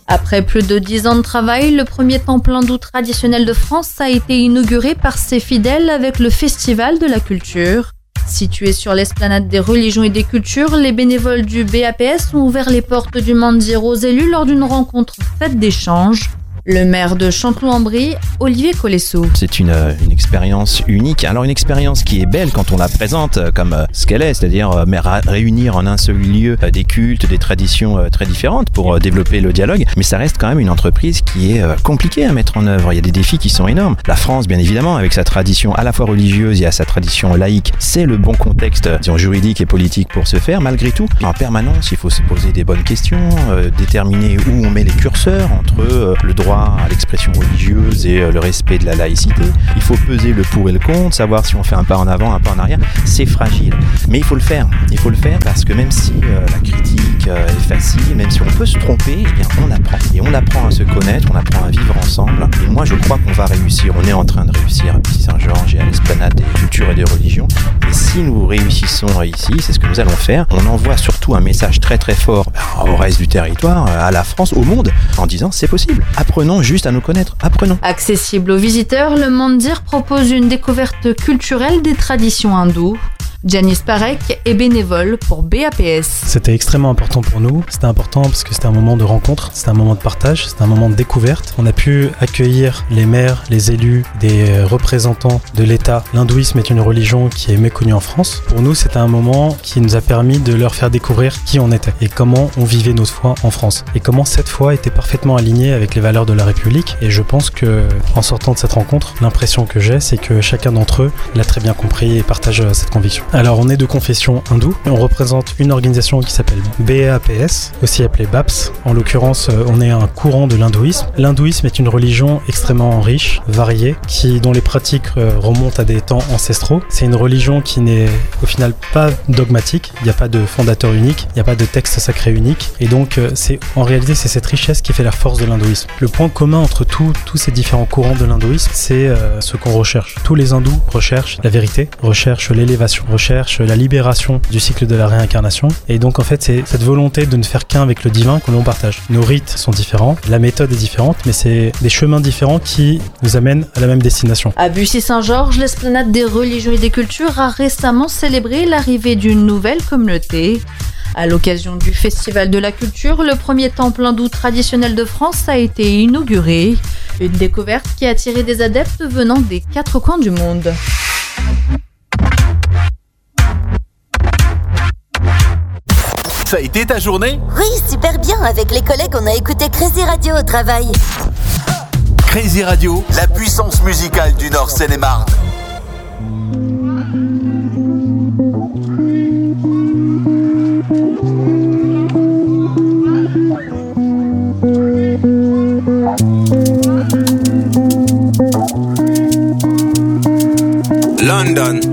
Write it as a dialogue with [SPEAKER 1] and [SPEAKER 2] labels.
[SPEAKER 1] Après plus de 10 ans de travail, le premier temple hindou traditionnel de France a été inauguré par ses fidèles avec le Festival de la Culture. Situé sur l'esplanade des religions et des cultures, les bénévoles du BAPS ont ouvert les portes du mandir aux élus lors d'une rencontre faite d'échanges. Le maire de Chanteloup-en-Brie, Olivier Colesso.
[SPEAKER 2] C'est une expérience unique. Alors une expérience qui est belle quand on la présente comme ce qu'elle est, c'est-à-dire réunir en un seul lieu des cultes, des traditions très différentes pour développer le dialogue. Mais ça reste quand même une entreprise qui est compliquée à mettre en œuvre. Il y a des défis qui sont énormes. La France, bien évidemment, avec sa tradition à la fois religieuse et à sa tradition laïque, c'est le bon contexte, disons, juridique et politique pour se faire. Malgré tout, en permanence, il faut se poser des bonnes questions, déterminer où on met les curseurs entre le droit à l'expression religieuse et le respect de la laïcité. Il faut peser le pour et le contre, savoir si on fait un pas en avant, un pas en arrière. C'est fragile. Mais il faut le faire. Il faut le faire parce que même si la critique est facile, même si on peut se tromper, eh bien on apprend. Et on apprend à se connaître, on apprend à vivre ensemble. Et moi je crois qu'on va réussir. On est en train de réussir à Bussy-Saint-Georges et à l'esplanade des cultures et des religions. Et si nous réussissons ici, c'est ce que nous allons faire, on envoie surtout un message très très fort au reste du territoire, à la France, au monde, en disant c'est possible. Apprenons juste à nous connaître, apprenons.
[SPEAKER 1] Accessible aux visiteurs, le mandir propose une découverte culturelle des traditions hindoues. Janice Parek est bénévole pour BAPS.
[SPEAKER 3] C'était extrêmement important pour nous. C'était important parce que c'était un moment de rencontre, c'était un moment de partage, c'était un moment de découverte. On a pu accueillir les maires, les élus, des représentants de l'État. L'hindouisme est une religion qui est méconnue en France. Pour nous, c'était un moment qui nous a permis de leur faire découvrir qui on était et comment on vivait notre foi en France. Et comment cette foi était parfaitement alignée avec les valeurs de la République. Et je pense que, en sortant de cette rencontre, l'impression que j'ai, c'est que chacun d'entre eux l'a très bien compris et partage cette conviction. Alors on est de confession hindoue, on représente une organisation qui s'appelle BAPS, aussi appelée BAPS. En l'occurrence, on est un courant de l'hindouisme. L'hindouisme est une religion extrêmement riche, variée, dont les pratiques remontent à des temps ancestraux. C'est une religion qui n'est au final pas dogmatique, il n'y a pas de fondateur unique, il n'y a pas de texte sacré unique. Et donc en réalité c'est cette richesse qui fait la force de l'hindouisme. Le point commun entre tous ces différents courants de l'hindouisme, c'est ce qu'on recherche. Tous les hindous recherchent la vérité, recherchent l'élévation, recherche la libération du cycle de la réincarnation. Et donc en fait c'est cette volonté de ne faire qu'un avec le divin que l'on partage. Nos rites sont différents, la méthode est différente, mais c'est des chemins différents qui nous amènent à la même destination.
[SPEAKER 1] À Bussy-Saint-Georges, l'esplanade des religions et des cultures a récemment célébré l'arrivée d'une nouvelle communauté. À l'occasion du Festival de la Culture, le premier temple hindou traditionnel de France a été inauguré. Une découverte qui a attiré des adeptes venant des 4 coins du monde.
[SPEAKER 4] Ça a été ta journée?
[SPEAKER 5] Oui, super bien. Avec les collègues, on a écouté Crazy Radio au travail.
[SPEAKER 4] Crazy Radio, la puissance musicale du Nord Seine-et-Marne.
[SPEAKER 6] London.